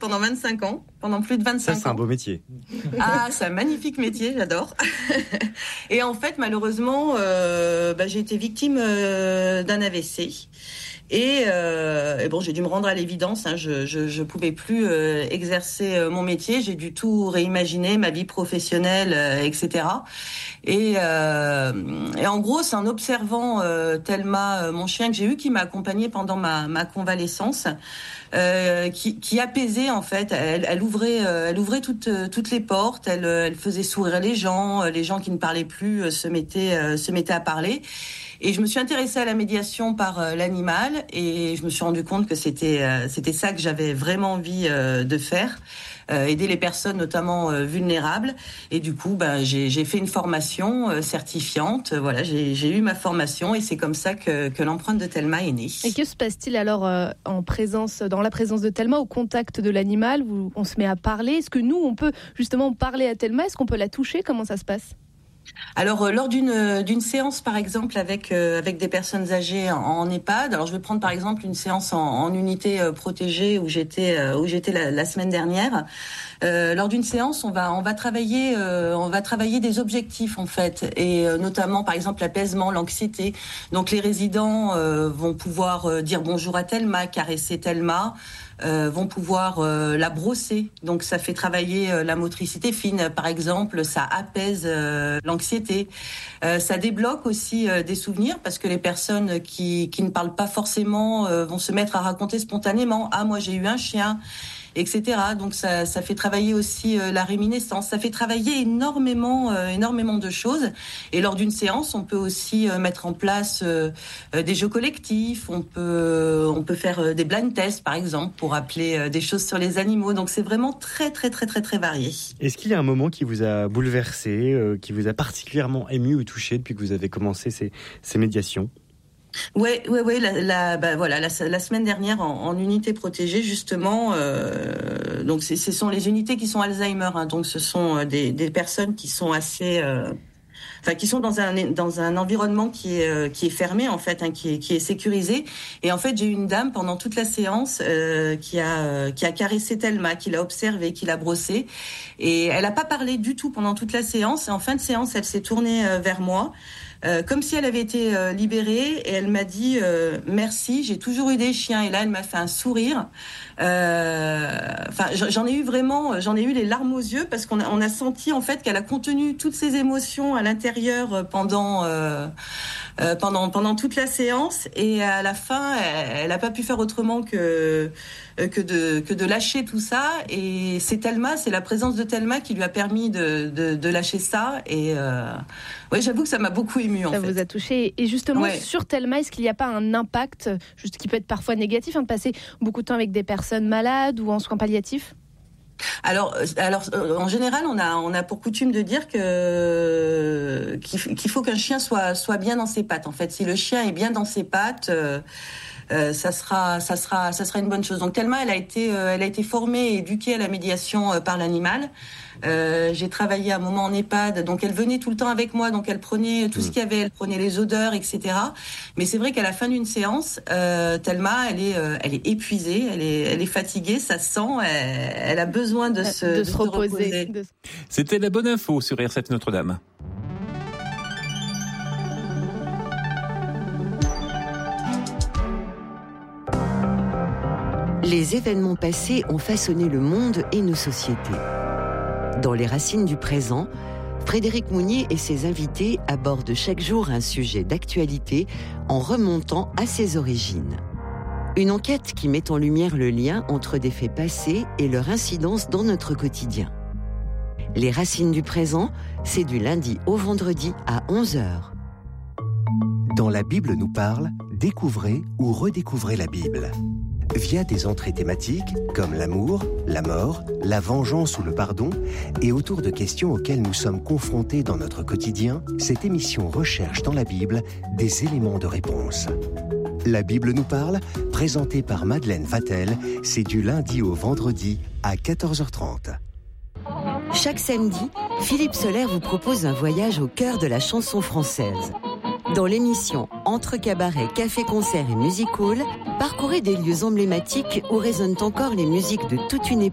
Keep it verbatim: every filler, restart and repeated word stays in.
pendant vingt-cinq ans, pendant plus de vingt-cinq ans. Ça, c'est un beau métier. Ah, c'est un magnifique métier, j'adore. Et en fait, malheureusement, euh, bah, j'ai été victime euh, d'un A V C. Et, euh, et bon, j'ai dû me rendre à l'évidence. Hein, je, je, je pouvais plus euh, exercer euh, mon métier. J'ai dû tout réimaginer, ma vie professionnelle, euh, et cetera. Et, euh, et en gros, c'est en observant euh, Thelma, euh, mon chien que j'ai eu, qui m'a accompagnée pendant ma, ma convalescence, euh, qui, qui apaisait en fait. Elle, elle ouvrait, euh, elle ouvrait toutes toutes les portes. Elle, elle faisait sourire les gens. Les gens qui ne parlaient plus euh, se mettaient euh, se mettaient à parler. Et je me suis intéressée à la médiation par euh, l'animal et je me suis rendu compte que c'était euh, c'était ça que j'avais vraiment envie euh, de faire, euh, aider les personnes notamment euh, vulnérables. Et du coup, ben j'ai j'ai fait une formation euh, certifiante. Voilà, j'ai j'ai eu ma formation et c'est comme ça que que l'empreinte de Thelma est née. Et que se passe-t-il alors euh, en présence, dans la présence de Thelma, au contact de l'animal, où on se met à parler? Est-ce que nous, on peut justement parler à Thelma? Est-ce qu'on peut la toucher? Comment ça se passe? Alors euh, lors d'une d'une séance par exemple avec euh, avec des personnes âgées en, en EHPAD, alors je vais prendre par exemple une séance en, en unité euh, protégée où j'étais euh, où j'étais la, la semaine dernière. Euh, lors d'une séance, on va on va travailler euh, on va travailler des objectifs en fait et euh, notamment par exemple l'apaisement, l'anxiété. Donc les résidents euh, vont pouvoir euh, dire bonjour à Thelma, caresser Thelma. Euh, vont pouvoir euh, la brosser. Donc ça fait travailler euh, la motricité fine, par exemple, ça apaise euh, l'anxiété. Euh, ça débloque aussi euh, des souvenirs parce que les personnes qui, qui ne parlent pas forcément euh, vont se mettre à raconter spontanément. Ah, moi j'ai eu un chien, et cetera. Donc ça, ça fait travailler aussi euh, la réminiscence. Ça fait travailler énormément, euh, énormément de choses. Et lors d'une séance, on peut aussi euh, mettre en place euh, euh, des jeux collectifs. On peut, on peut faire euh, des blind tests, par exemple, pour appeler euh, des choses sur les animaux. Donc c'est vraiment très, très, très, très, très varié. Est-ce qu'il y a un moment qui vous a bouleversé, euh, qui vous a particulièrement ému ou touché depuis que vous avez commencé ces, ces médiations ? Ouais, ouais, ouais. La, la, bah, voilà, la, la semaine dernière en, en unité protégée, justement. Euh, donc, c'est, ce sont les unités qui sont Alzheimer. Hein, donc, ce sont des, des personnes qui sont assez, euh, enfin, qui sont dans un dans un environnement qui est euh, qui est fermé en fait, hein, qui est qui est sécurisé. Et en fait, j'ai eu une dame pendant toute la séance euh, qui a euh, qui a caressé Thelma, qui l'a observée, qui l'a brossée, et elle a pas parlé du tout pendant toute la séance. Et en fin de séance, elle s'est tournée euh, vers moi. Euh, comme si elle avait été euh, libérée et elle m'a dit euh, merci, j'ai toujours eu des chiens. Et là elle m'a fait un sourire. Euh, enfin j'en ai eu vraiment, j'en ai eu les larmes aux yeux parce qu'on a, on a senti en fait qu'elle a contenu toutes ses émotions à l'intérieur pendant euh, euh, pendant pendant toute la séance et à la fin elle n'a pas pu faire autrement que que de que de lâcher tout ça. Et c'est Thelma, c'est la présence de Thelma qui lui a permis de de, de lâcher ça. Et euh, ouais, j'avoue que ça m'a beaucoup émue. Ça en fait. vous a touché. Et justement, ouais. sur Thelma, est-ce qu'il n'y a pas un impact, juste qui peut être parfois négatif, hein, de passer beaucoup de temps avec des personnes malades ou en soins palliatifs ? Alors, alors, en général, on a, on a pour coutume de dire que qu'il faut qu'un chien soit soit bien dans ses pattes. En fait, si le chien est bien dans ses pattes, euh, euh, ça sera, ça sera, ça sera une bonne chose. Donc, Thelma, elle a été, euh, elle a été formée et éduquée à la médiation euh, par l'animal. Euh, j'ai travaillé un moment en EHPAD, donc elle venait tout le temps avec moi, donc elle prenait tout mmh. ce qu'il y avait, elle prenait les odeurs, et cetera. Mais c'est vrai qu'à la fin d'une séance, euh, Thelma, elle est, euh, elle est épuisée, elle est, elle est fatiguée, ça se sent, elle, elle a besoin de se, de de se se reposer. reposer. C'était la bonne info sur R sept Notre-Dame. Les événements passés ont façonné le monde et nos sociétés. Dans Les Racines du présent, Frédéric Mounier et ses invités abordent chaque jour un sujet d'actualité en remontant à ses origines. Une enquête qui met en lumière le lien entre des faits passés et leur incidence dans notre quotidien. Les Racines du présent, c'est du lundi au vendredi à onze heures. Dans La Bible nous parle, découvrez ou redécouvrez la Bible. Via des entrées thématiques comme l'amour, la mort, la vengeance ou le pardon, et autour de questions auxquelles nous sommes confrontés dans notre quotidien, cette émission recherche dans la Bible des éléments de réponse. La Bible nous parle, présentée par Madeleine Vatel, c'est du lundi au vendredi à quatorze heures trente. Chaque samedi, Philippe Soler vous propose un voyage au cœur de la chanson française. Dans l'émission Entre cabaret, café, concert et music hall, parcourez des lieux emblématiques où résonnent encore les musiques de toute une époque.